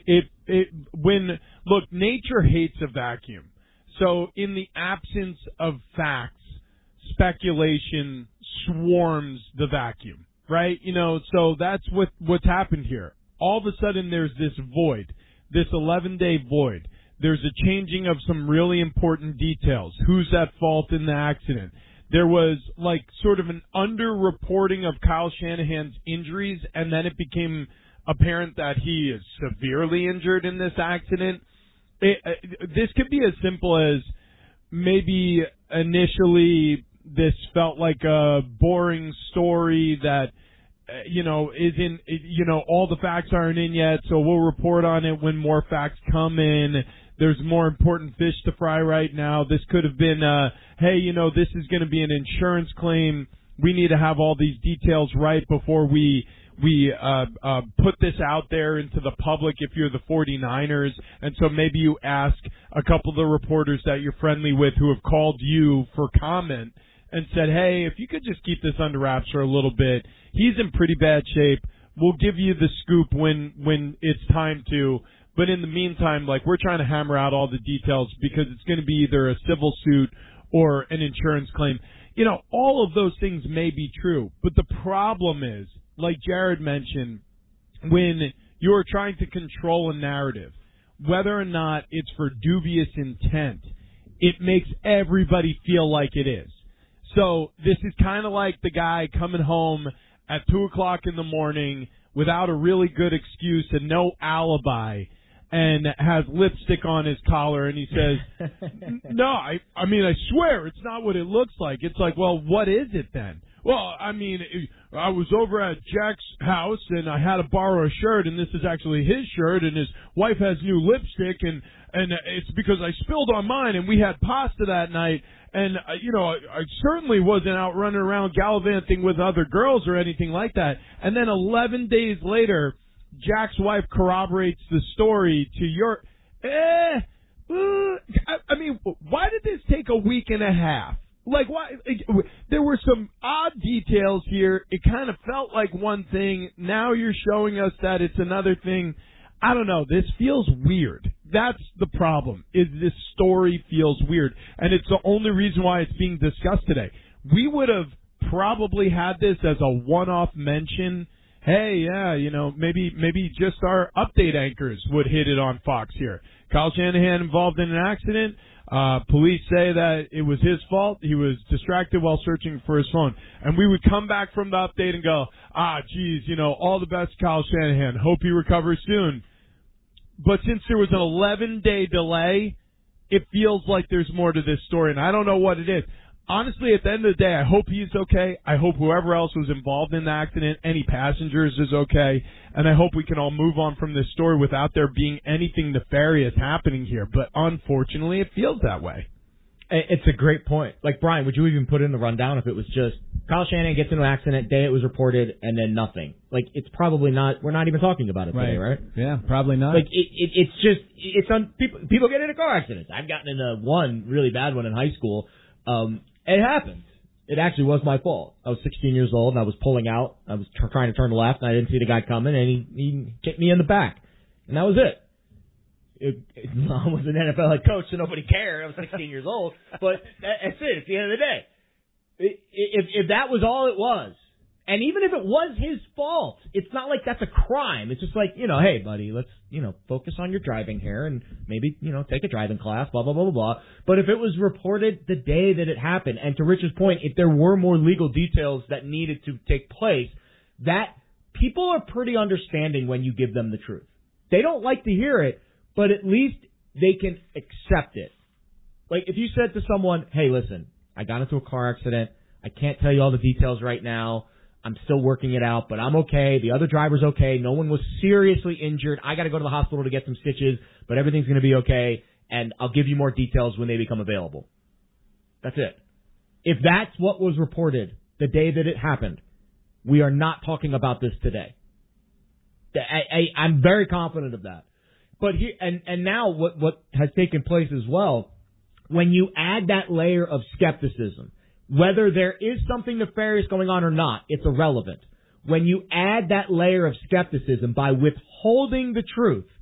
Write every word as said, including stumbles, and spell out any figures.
it it when look, nature hates a vacuum. So in the absence of facts, speculation swarms the vacuum, right? You know, so that's what what's happened here. All of a sudden, there's this void, this eleven-day void. There's a changing of some really important details. Who's at fault in the accident? There was like sort of an under-reporting of Kyle Shanahan's injuries, and then it became apparent that he is severely injured in this accident. It, uh, this could be as simple as maybe initially this felt like a boring story that, uh, you know, isn't, you know, all the facts aren't in yet, so we'll report on it when more facts come in. There's more important fish to fry right now. This could have been, uh, hey, you know, this is going to be an insurance claim. We need to have all these details right before we we uh, uh, put this out there into the public if you're the 49ers. And so maybe you ask a couple of the reporters that you're friendly with who have called you for comment and said, hey, if you could just keep this under wraps for a little bit. He's in pretty bad shape. We'll give you the scoop when when it's time to. But in the meantime, like, we're trying to hammer out all the details because it's going to be either a civil suit or an insurance claim. You know, all of those things may be true. But the problem is, like Jared mentioned, when you're trying to control a narrative, whether or not it's for dubious intent, it makes everybody feel like it is. So this is kind of like the guy coming home at two o'clock in the morning without a really good excuse and no alibi, and has lipstick on his collar, and he says, no, I I mean, I swear it's not what it looks like. It's like, well, what is it then? Well, I mean, I was over at Jack's house, and I had to borrow a shirt, and this is actually his shirt, and his wife has new lipstick, and, and it's because I spilled on mine, and we had pasta that night, and, uh, you know, I, I certainly wasn't out running around gallivanting with other girls or anything like that. And then eleven days later, Jack's wife corroborates the story to your, eh, uh, I, I mean, why did this take a week and a half? Like, why? There were some odd details here. It kind of felt like one thing. Now you're showing us that it's another thing. I don't know. This feels weird. That's the problem, is this story feels weird. And it's the only reason why it's being discussed today. We would have probably had this as a one-off mention. Hey, yeah, you know, maybe maybe just our update anchors would hit it on Fox here. Kyle Shanahan involved in an accident. Uh, police say that it was his fault. He was distracted while searching for his phone. And we would come back from the update and go, ah, geez, you know, all the best, Kyle Shanahan. Hope he recovers soon. But since there was an eleven-day delay, it feels like there's more to this story, and I don't know what it is. Honestly, at the end of the day, I hope he's okay. I hope whoever else was involved in the accident, any passengers, is okay. And I hope we can all move on from this story without there being anything nefarious happening here. But unfortunately, it feels that way. It's a great point. Like, Brian, would you even put in the rundown if it was just Kyle Shanahan gets into an accident, day it was reported, and then nothing? Like, it's probably not, we're not even talking about it right. today, right? Yeah, probably not. Like, it, it, it's just, it's on, people, people get into car accidents. I've gotten into one really bad one in high school. Um, It happened. It actually was my fault. I was sixteen years old, and I was pulling out. I was tr- trying to turn left, and I didn't see the guy coming, and he, he kicked me in the back. And that was it. It, it I was an N F L head coach, so nobody cared. I was sixteen years old. But that, that's it. It's the end of the day. It, if, if that was all it was, and even if it was his fault, it's not like that's a crime. It's just like, you know, hey, buddy, let's, you know, focus on your driving here and maybe, you know, take a driving class, blah, blah, blah, blah, blah. But if it was reported the day that it happened, and to Rich's point, if there were more legal details that needed to take place, that people are pretty understanding when you give them the truth. They don't like to hear it, but at least they can accept it. Like, if you said to someone, hey, listen, I got into a car accident. I can't tell you all the details right now. I'm still working it out, but I'm okay. The other driver's okay. No one was seriously injured. I got to go to the hospital to get some stitches, but everything's going to be okay, and I'll give you more details when they become available. That's it. If that's what was reported the day that it happened, we are not talking about this today. I, I, I'm very confident of that. But here, and, and now what, what has taken place as well, when you add that layer of skepticism, whether there is something nefarious going on or not, it's irrelevant. When you add that layer of skepticism by withholding the truth,